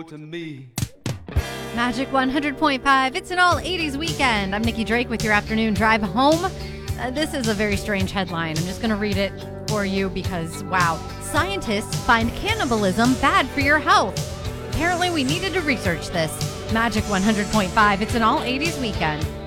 to me. Magic 100.5. It's an all 80s weekend. I'm Nikki Drake with your afternoon drive home. This is a very strange headline. I'm just going to read it for you because, wow. Scientists find cannibalism bad for your health. Apparently, we needed to research this. Magic 100.5. It's an all 80s weekend.